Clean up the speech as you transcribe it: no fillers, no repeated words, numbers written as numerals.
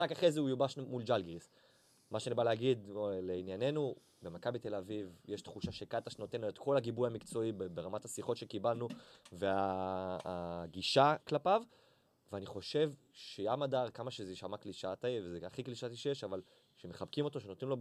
רק אחרי זה הוא יובש מול ג'לגיריס. מה שאני בא להגיד לענייננו, במכבי תל אביב יש תחושה שקטש נותן לו את כל הגיבוי המקצועי ברמת השיחות שקיבלנו והגישה כלפיו, ואני חושב שים הדר, כמה שזה יישמע קלישאתי, וזה הכי קלישאתי שיש, אבל שמחבקים אותו, שנותנים לו